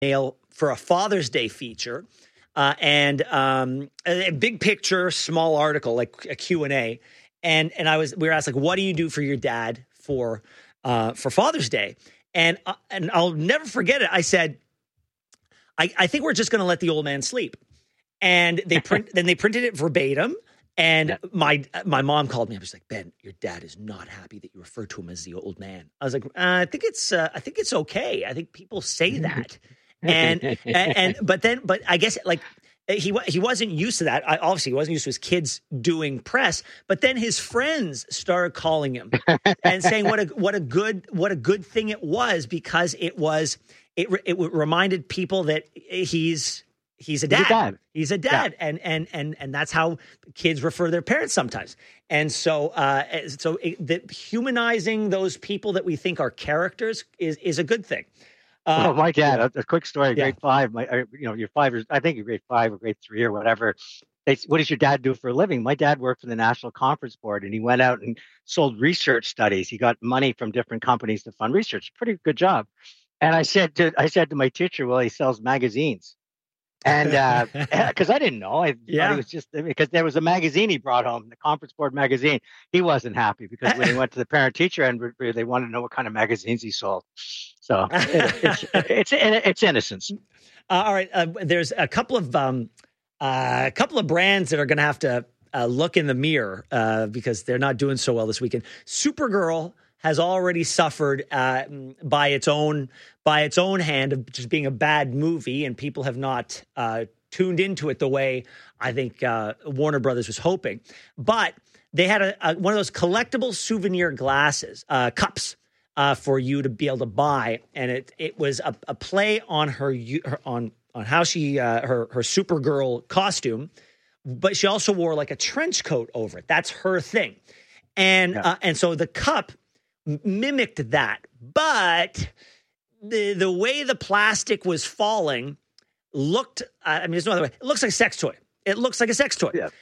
mail for a Father's Day feature, and a big picture, small article, like a Q&A. And we were asked, like, what do you do for your dad for Father's Day? And I'll never forget it. I said, I think we're just going to let the old man sleep. And they printed it verbatim. And my mom called me. I was like, Ben, your dad is not happy that you refer to him as the old man. I was like, I think it's okay. I think people say that. But I guess, like, he wasn't used to that. Obviously, he wasn't used to his kids doing press. But then his friends started calling him and saying what a good thing it was, because it reminded people that he's a dad. He's a dad. Yeah. And that's how kids refer to their parents sometimes. And so humanizing those people that we think are characters is a good thing. My dad, a quick story, grade 5, you're 5 years, I think you're grade 5 or grade 3 or whatever. What does your dad do for a living? My dad worked for the National Conference Board, and he went out and sold research studies. He got money from different companies to fund research. Pretty good job. And I said to my teacher, well, he sells magazines. And because I didn't know, I thought he was just, because there was a magazine he brought home, the Conference Board magazine. He wasn't happy because when he went to the parent-teacher end, they wanted to know what kind of magazines he sold. So it's innocence. All right, there's a couple of brands that are going to have to look in the mirror because they're not doing so well this weekend. Supergirl has already suffered by its own hand of just being a bad movie, and people have not tuned into it the way I think Warner Brothers was hoping. But they had one of those collectible souvenir glasses, cups, for you to be able to buy, and it was a play on on how she her Supergirl costume, but she also wore like a trench coat over it. That's her thing, and so the cup mimicked that, but the way the plastic was falling looked, there's no other way. It looks like a sex toy. It looks like a sex toy. Yeah.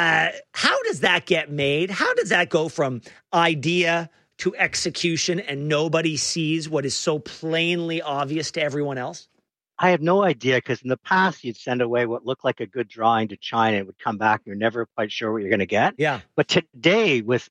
How does that get made? How does that go from idea to execution and nobody sees what is so plainly obvious to everyone else? I have no idea, because in the past you'd send away what looked like a good drawing to China. It would come back. You're never quite sure what you're going to get. Yeah. But today with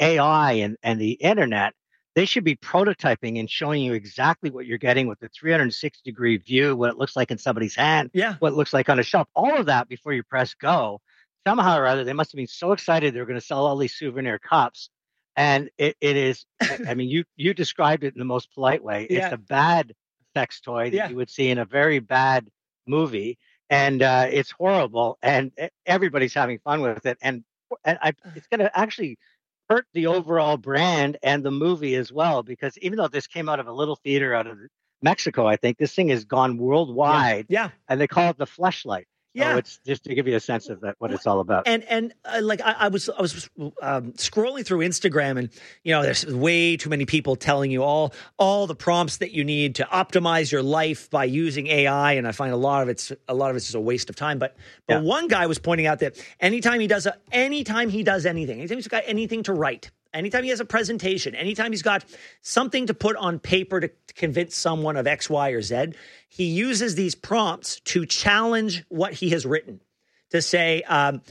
AI and the internet, they should be prototyping and showing you exactly what you're getting with the 360-degree view, what it looks like in somebody's hand, what it looks like on a shelf, all of that before you press go. Somehow or other, they must have been so excited they were going to sell all these souvenir cups. And it is, you described it in the most polite way. Yeah. It's a bad sex toy that you would see in a very bad movie. And it's horrible. And everybody's having fun with it. And it's going to actually hurt the overall brand and the movie as well, because even though this came out of a little theater out of Mexico, I think this thing has gone worldwide. Yeah. And they call it the Fleshlight. Yeah, so it's just to give you a sense of that, what it's all about. And like I was scrolling through Instagram, and there's way too many people telling you all the prompts that you need to optimize your life by using AI, and I find a lot of it's just a waste of time. But one guy was pointing out that anytime he does anything, anytime he's got anything to write, anytime he has a presentation, anytime he's got something to put on paper to convince someone of X, Y, or Z, he uses these prompts to challenge what he has written, to say,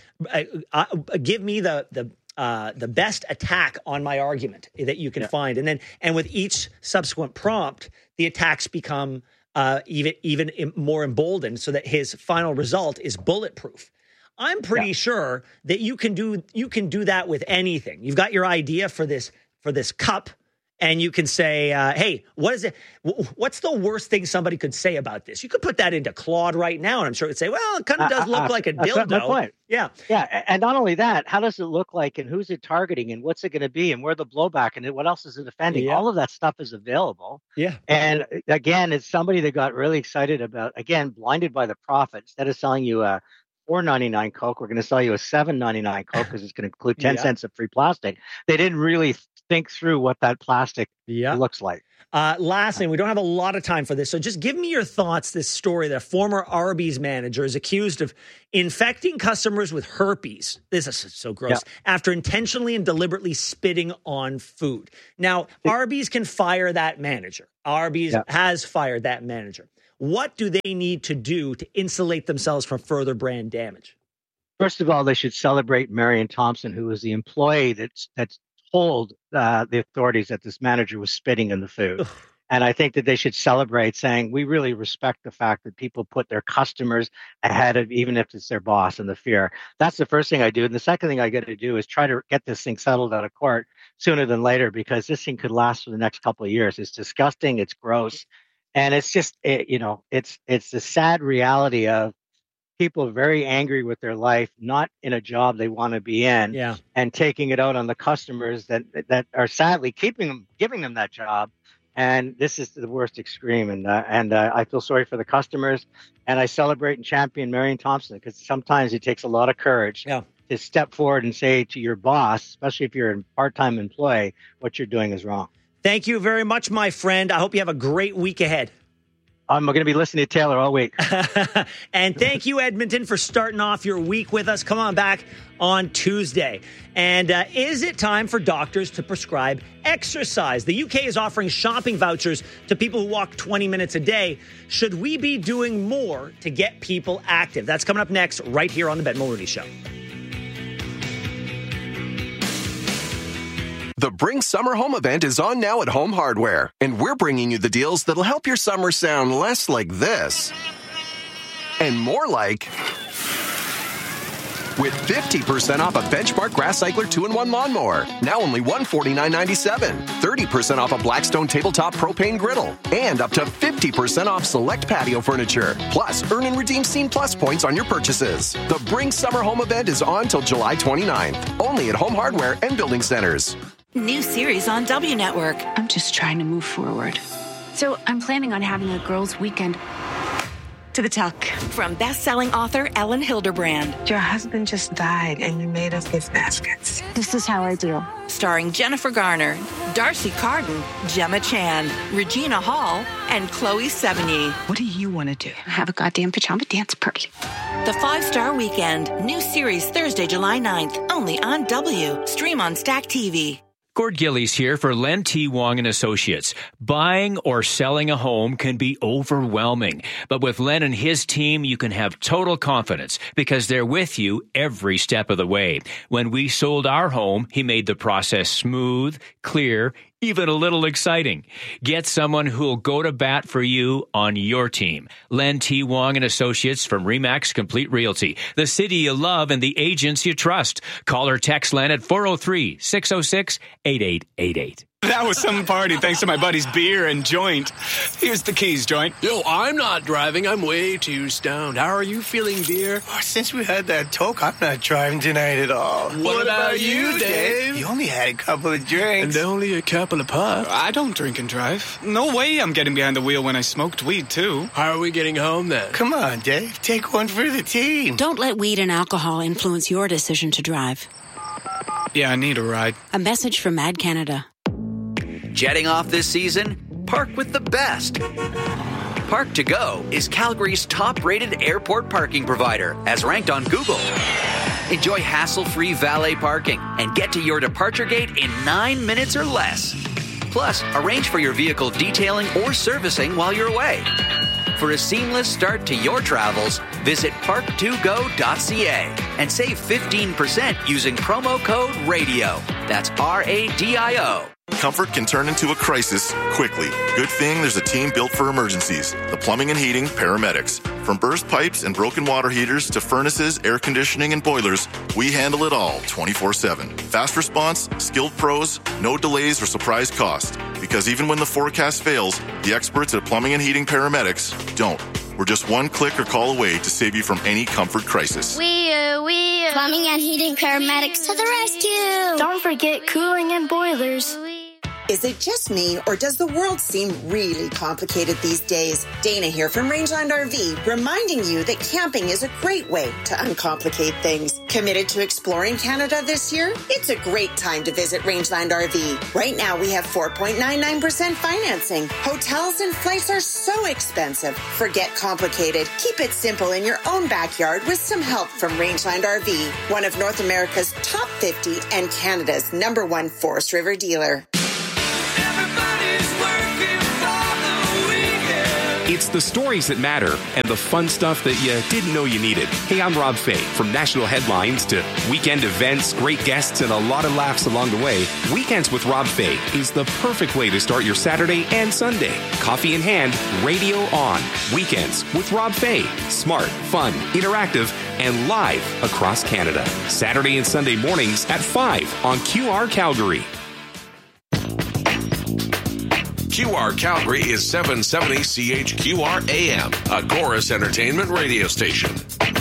give me the best attack on my argument that you can find. And with each subsequent prompt, the attacks become even more emboldened, so that his final result is bulletproof. I'm pretty sure that you can do that with anything. You've got your idea for this cup, and you can say, hey, what is it? What's the worst thing somebody could say about this? You could put that into Claude right now, and I'm sure it'd say, well, it kind of does look like a dildo. That's my point. Yeah. Yeah. And not only that, how does it look like, and who's it targeting, and what's it going to be, and where the blowback, and what else is it offending? Yeah. All of that stuff is available. Yeah. And again, it's somebody that got really excited about, again, blinded by the profit. Instead of selling you a $4.99 Coke, we're going to sell you a $7.99 Coke because it's going to include 10 cents of free plastic. They didn't really think through what that plastic looks like. Lastly, we don't have a lot of time for this, so just give me your thoughts. This story that a former Arby's manager is accused of infecting customers with herpes. This is so gross. After intentionally and deliberately spitting on food. Now, Arby's can fire that manager. Arby's has fired that manager. What do they need to do to insulate themselves from further brand damage? First of all, they should celebrate Marion Thompson, who was the employee that told the authorities that this manager was spitting in the food. And I think that they should celebrate, saying we really respect the fact that people put their customers ahead of, even if it's their boss, and the fear. That's the first thing I do. And the second thing I got to do is try to get this thing settled out of court sooner than later, because this thing could last for the next couple of years. It's disgusting. It's gross. And it's just, it's the sad reality of people very angry with their life, not in a job they want to be in, and taking it out on the customers that are sadly giving them that job. And this is the worst extreme. And I feel sorry for the customers, and I celebrate and champion Marion Thompson, because sometimes it takes a lot of courage to step forward and say to your boss, especially if you're a part-time employee, what you're doing is wrong. Thank you very much, my friend. I hope you have a great week ahead. I'm going to be listening to Taylor all week. And thank you, Edmonton, for starting off your week with us. Come on back on Tuesday. And is it time for doctors to prescribe exercise? The UK is offering shopping vouchers to people who walk 20 minutes a day. Should we be doing more to get people active? That's coming up next, right here on the Ben Mulroney Show. The Bring Summer Home event is on now at Home Hardware, and we're bringing you the deals that'll help your summer sound less like this and more like, with 50% off a Benchmark Grass Cycler 2-in-1 lawnmower, now only $149.97, 30% off a Blackstone tabletop propane griddle, and up to 50% off select patio furniture. Plus, earn and redeem Scene Plus points on your purchases. The Bring Summer Home event is on till July 29th, only at Home Hardware and Building Centers. New series on W Network. I'm just trying to move forward. So I'm planning on having a girls' weekend. To the tuck. From best-selling author Ellen Hilderbrand. Your husband just died and you made us gift baskets. This is how I do. Starring Jennifer Garner, Darcy Carden, Gemma Chan, Regina Hall, and Chloe Sevigny. What do you want to do? Have a goddamn pajama dance party. The 5-Star Weekend. New series Thursday, July 9th. Only on W. Stream on Stack TV. Gord Gillies here for Len T. Wong and Associates. Buying or selling a home can be overwhelming, but with Len and his team, you can have total confidence because they're with you every step of the way. When we sold our home, he made the process smooth, clear, even a little exciting. Get someone who'll go to bat for you on your team. Len T. Wong and Associates from RE/MAX Complete Realty. The city you love and the agents you trust. Call or text Len at 403-606-8888. That was some party thanks to my buddy's beer and joint. Here's the keys, joint. Yo, I'm not driving. I'm way too stoned. How are you feeling, beer? Oh, since we had that talk, I'm not driving tonight at all. What about you, Dave? You only had a couple of drinks. And only a couple of puffs. I don't drink and drive. No way I'm getting behind the wheel when I smoked weed, too. How are we getting home, then? Come on, Dave. Take one for the team. Don't let weed and alcohol influence your decision to drive. Yeah, I need a ride. A message from Mad Canada. Jetting off this season? Park with the best. Park to Go is Calgary's top-rated airport parking provider, as ranked on Google. Enjoy hassle-free valet parking and get to your departure gate in 9 minutes or less. Plus, arrange for your vehicle detailing or servicing while you're away. For a seamless start to your travels, visit park2go.ca and save 15% using promo code RADIO. That's RADIO. Comfort can turn into a crisis quickly. Good thing there's a team built for emergencies. The Plumbing and Heating Paramedics. From burst pipes and broken water heaters to furnaces, air conditioning, and boilers, we handle it all 24/7. Fast response, skilled pros, no delays or surprise cost. Because even when the forecast fails, the experts at Plumbing and Heating Paramedics don't. We're just one click or call away to save you from any comfort crisis. We Plumbing and Heating Paramedics to the rescue. Don't forget cooling and boilers. Is it just me, or does the world seem really complicated these days? Dana here from Rangeland RV, reminding you that camping is a great way to uncomplicate things. Committed to exploring Canada this year? It's a great time to visit Rangeland RV. Right now, we have 4.99% financing. Hotels and flights are so expensive. Forget complicated. Keep it simple in your own backyard with some help from Rangeland RV, one of North America's top 50 and Canada's #1 Forest River dealer. It's the stories that matter and the fun stuff that you didn't know you needed. Hey, I'm Rob Fay. From national headlines to weekend events, great guests, and a lot of laughs along the way, Weekends with Rob Fay is the perfect way to start your Saturday and Sunday. Coffee in hand, radio on. Weekends with Rob Fay. Smart, fun, interactive, and live across Canada. Saturday and Sunday mornings at 5 on QR Calgary. QR Calgary is 770 CHQR AM, a Chorus Entertainment radio station.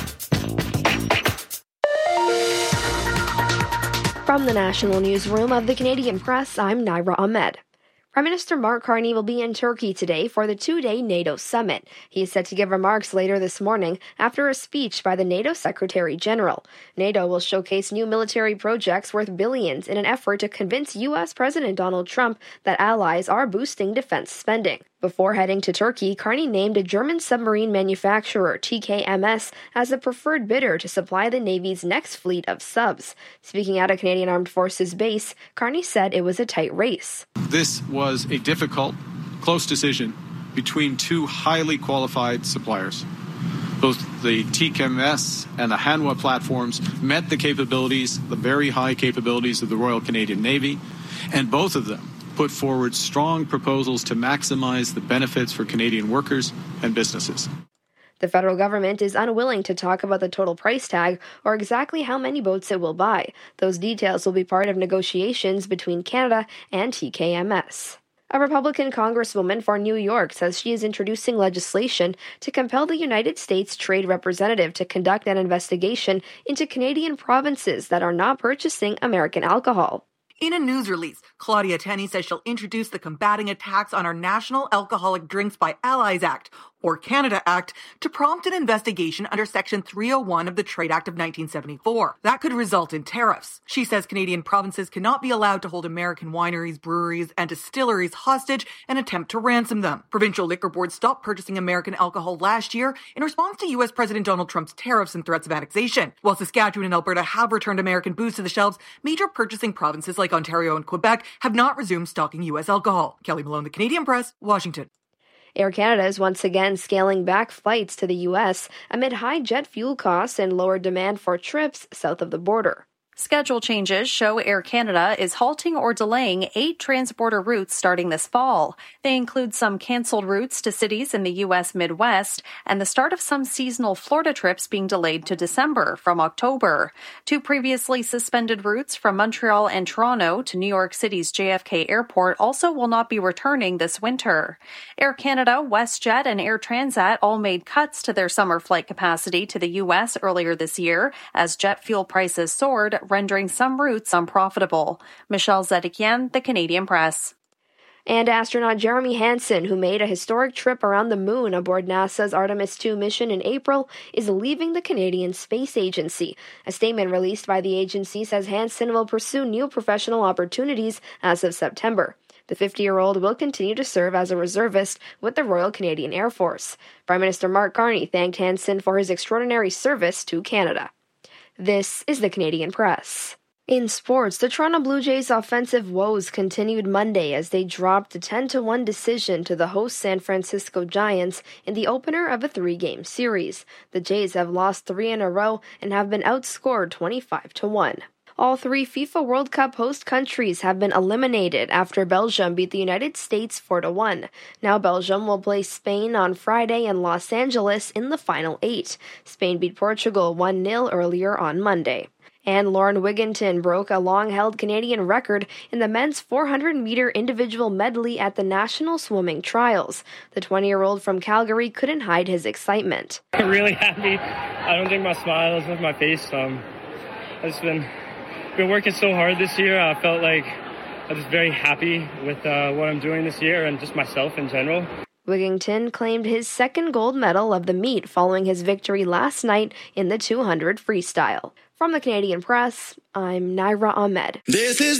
From the National Newsroom of the Canadian Press, I'm Naira Ahmed. Prime Minister Mark Carney will be in Turkey today for the two-day NATO summit. He is set to give remarks later this morning after a speech by the NATO Secretary General. NATO will showcase new military projects worth billions in an effort to convince U.S. President Donald Trump that allies are boosting defense spending. Before heading to Turkey, Carney named a German submarine manufacturer, TKMS, as the preferred bidder to supply the Navy's next fleet of subs. Speaking at a Canadian Armed Forces base, Carney said it was a tight race. This was a difficult, close decision between two highly qualified suppliers. Both the TKMS and the Hanwha platforms met the capabilities, the very high capabilities of the Royal Canadian Navy, and both of them put forward strong proposals to maximize the benefits for Canadian workers and businesses. The federal government is unwilling to talk about the total price tag or exactly how many boats it will buy. Those details will be part of negotiations between Canada and TKMS. A Republican congresswoman for New York says she is introducing legislation to compel the United States Trade Representative to conduct an investigation into Canadian provinces that are not purchasing American alcohol. In a news release, Claudia Tenney says she'll introduce the Combating Attacks on Our National Alcoholic Drinks by Allies Act, or Canada Act, to prompt an investigation under Section 301 of the Trade Act of 1974. That could result in tariffs. She says Canadian provinces cannot be allowed to hold American wineries, breweries, and distilleries hostage and attempt to ransom them. Provincial liquor boards stopped purchasing American alcohol last year in response to U.S. President Donald Trump's tariffs and threats of annexation. While Saskatchewan and Alberta have returned American booze to the shelves, major purchasing provinces like Ontario and Quebec have not resumed stocking U.S. alcohol. Kelly Malone, The Canadian Press, Washington. Air Canada is once again scaling back flights to the U.S. amid high jet fuel costs and lower demand for trips south of the border. Schedule changes show Air Canada is halting or delaying 8 transborder routes starting this fall. They include some canceled routes to cities in the U.S. Midwest and the start of some seasonal Florida trips being delayed to December from October. 2 previously suspended routes from Montreal and Toronto to New York City's JFK Airport also will not be returning this winter. Air Canada, WestJet, and Air Transat all made cuts to their summer flight capacity to the U.S. earlier this year as jet fuel prices soared, rendering some routes unprofitable. Michelle Zedekian, The Canadian Press. And astronaut Jeremy Hansen, who made a historic trip around the moon aboard NASA's Artemis II mission in April, is leaving the Canadian Space Agency. A statement released by the agency says Hansen will pursue new professional opportunities as of September. The 50-year-old will continue to serve as a reservist with the Royal Canadian Air Force. Prime Minister Mark Carney thanked Hansen for his extraordinary service to Canada. This is the Canadian Press. In sports, the Toronto Blue Jays' offensive woes continued Monday as they dropped a 10-1 decision to the host San Francisco Giants in the opener of a 3-game series. The Jays have lost 3 in a row and have been outscored 25-1. All 3 FIFA World Cup host countries have been eliminated after Belgium beat the United States 4-1. Now Belgium will play Spain on Friday in Los Angeles in the final 8. Spain beat Portugal 1-0 earlier on Monday. And Lauren Wigginton broke a long-held Canadian record in the men's 400-meter individual medley at the National Swimming Trials. The 20-year-old from Calgary couldn't hide his excitement. I'm really happy. I don't think my smile is on my face. I've just been working so hard this year. I felt like I'm just very happy with what I'm doing this year and just myself in general. Wigginton claimed his second gold medal of the meet following his victory last night in the 200 freestyle. From the Canadian Press, I'm Naira Ahmed. This is